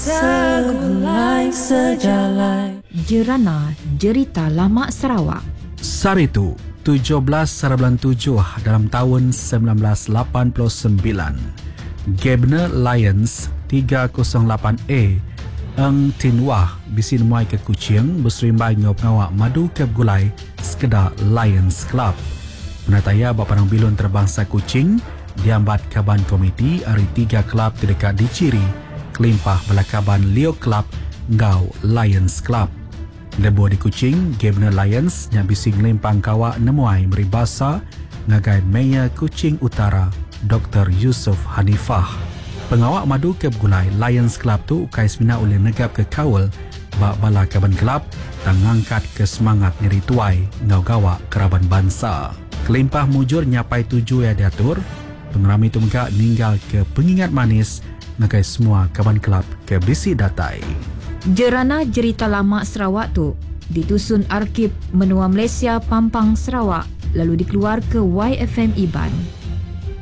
segulai sejalai. Jerana Jerita Lama Sarawak. Saritu 17/7 dalam tahun 1989. Gabner Lions 308A Eng Tin Wah bisi muai ke Kuching berserimbai ngawak madu ke gulai sekedar Lions Club. Penataya Baparang Bilun Terbangsa Kuching diambat kaban komiti hari 3 klub terdekat diciri kelimpah belakaban Leo Club ngau Lions Club. Lebo di Kuching, Gabner Lions yang bising lempang kawak nemuai meribasa ngagai Mayor Kuching Utara Dr. Yusuf Hanifah. Pengawak madu ke gulai Lions Club tu ukai semina oleh negap ke kawal bak bala kaban kelab dan ngangkat ke semangat nyeri tuai ngau gawak keraban bangsa. Kelimpah mujur nyapai tuju yang diatur, pengerami tu megak ninggal ke pengingat manis ngagai semua kaban kelab ke bisi datai. Jerana Jerita Lama Sarawak tu ditusun Arkib Menua Malaysia Pampang Sarawak lalu dikeluar ke YFM Iban.